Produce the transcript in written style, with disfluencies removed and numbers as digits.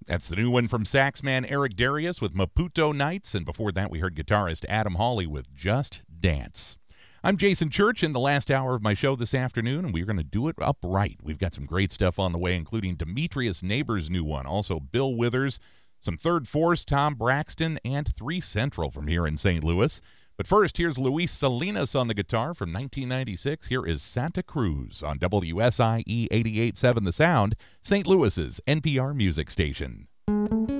That's the new one from saxman Eric Darius with Maputo Nights, and before that we heard guitarist Adam Hawley with Just Dance. I'm Jason Church in the last hour of my show this afternoon, and we're going to do it upright. We've got some great stuff on the way, including Demetrius Neighbors' new one, also Bill Withers, some Third Force, Tom Braxton, and 3 Central from here in St. Louis. But first, here's Luis Salinas on the guitar from 1996. Here is Santa Cruz on WSIE 88.7 The Sound, St. Louis's NPR music station.